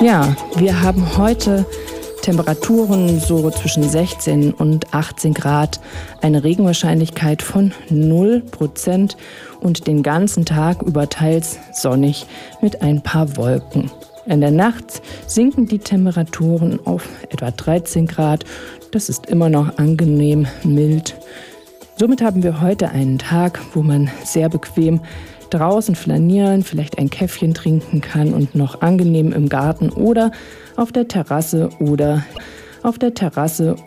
Ja, wir haben heute Temperaturen so zwischen 16 und 18 Grad, eine Regenwahrscheinlichkeit von 0% und den ganzen Tag über teils sonnig mit ein paar Wolken. In der Nacht sinken die Temperaturen auf etwa 13 Grad. Das ist immer noch angenehm mild. Somit haben wir heute einen Tag, wo man sehr bequem draußen flanieren, vielleicht ein Käffchen trinken kann und noch angenehm im Garten oder auf der Terrasse